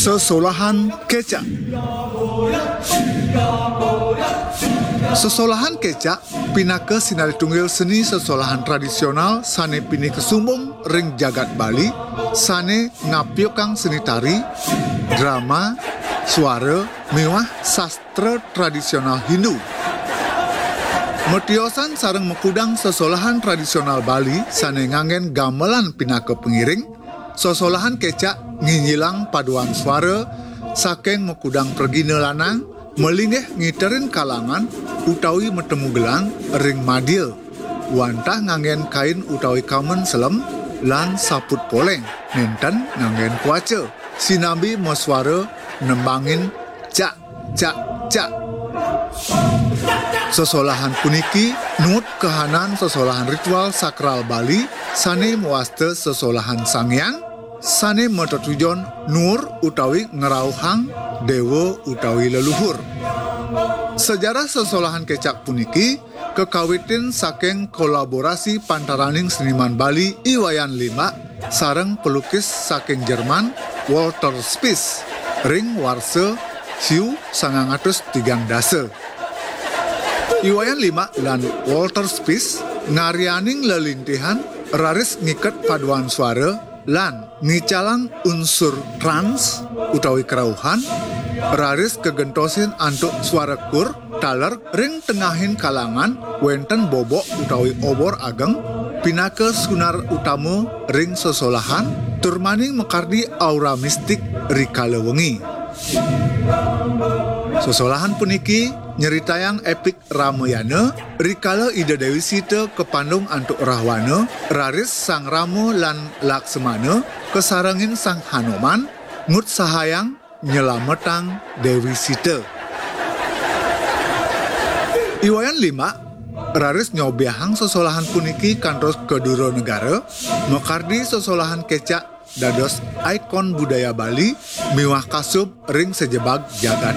Sesolahan kecak. Sesolahan kecak pinake sinaritunggil seni sesolahan tradisional sane pini kesumbung ring jagat Bali, sane ngapiokang seni tari, drama, suara, miwah sastra tradisional Hindu. Metiosan sareng mekudang sesolahan tradisional Bali sane ngangen gamelan pinake pengiring, sesolahan kecak nginyilang paduan suara saking mekudang pergine lanang melinggih ngiterin kalangan utawi metemu gelang ring madil wantah ngangen kain utawi kamen selem lan saput poleng nenten ngangen kuace sinambi moswara nembangin cak cak cak. Sesolahan puniki nut kehanan sesolahan ritual sakral Bali sane muaste sesolahan sangyang sane metetujon nur utawi ngerauhang dewa utawi leluhur. Sejarah sesolahan kecak puniki kekawitin saking kolaborasi pantaraning seniman Bali Iwayan 5 sareng pelukis saking Jerman Walter Spies ring warse hiu 1930. Iwayan 5 lan Walter Spies ngarianing lelintihan raris ngiket paduan suara lan ngicalang unsur trans utawi kerauhan raris kegentosin antuk suara kur taler ring tengahin kalangan wenten bobok utawi obor ageng pinake sunar utama ring sesolahan turmaning mekardi aura mistik rikala wengi. Sesolahan puniki nyeritayang epik Ramayana rikala Ida Dewi Sita kepandung antuk Rahwana raris sang Rama lan Laksamana kesarengin sang Hanuman ngut sahayang nyelametang Dewi Sita. Iwayan 5 raris nyobiahang sesolahan puniki kantos keduro negara mekardi sesolahan kecak dados ikon budaya Bali miwah kasub ring sejebag jagat